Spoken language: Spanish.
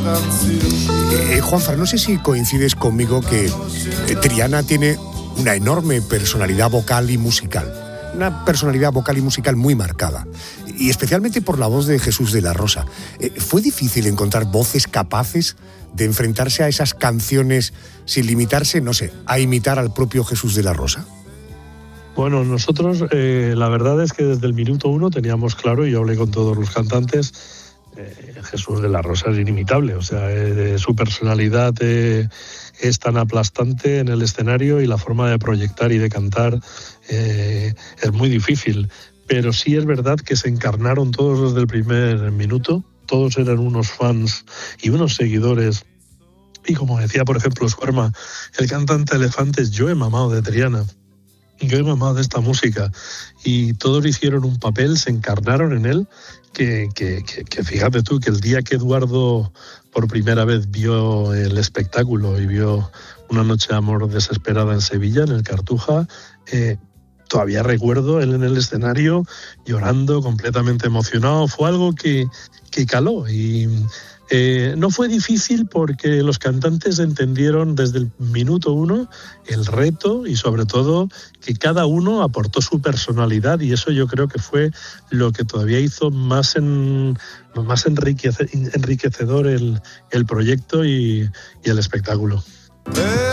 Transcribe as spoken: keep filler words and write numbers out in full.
Eh, Juanfran, no sé si coincides conmigo que eh, Triana tiene una enorme personalidad vocal y musical. Una personalidad vocal y musical muy marcada. Y especialmente por la voz de Jesús de la Rosa. Eh, ¿Fue difícil encontrar voces capaces de enfrentarse a esas canciones sin limitarse, no sé, a imitar al propio Jesús de la Rosa? Bueno, nosotros eh, la verdad es que desde el minuto uno teníamos claro, y yo hablé con todos los cantantes, eh, Jesús de la Rosa es inimitable, o sea, eh, su personalidad eh, es tan aplastante en el escenario y la forma de proyectar y de cantar eh, es muy difícil, pero sí es verdad que se encarnaron todos desde el primer minuto, todos eran unos fans y unos seguidores. Y como decía, por ejemplo, Suerma, el cantante Elefantes, yo he mamado de Triana. Yo he mamado de esta música y todos hicieron un papel, se encarnaron en él, que, que, que, que fíjate tú, que el día que Eduardo por primera vez vio el espectáculo y vio Una noche de amor desesperada en Sevilla, en el Cartuja, eh, todavía recuerdo él en el escenario llorando, completamente emocionado, fue algo que, que caló y... Eh, no fue difícil porque los cantantes entendieron desde el minuto uno el reto y sobre todo que cada uno aportó su personalidad y eso yo creo que fue lo que todavía hizo más, en, más enriquece, enriquecedor el, el proyecto y, y el espectáculo.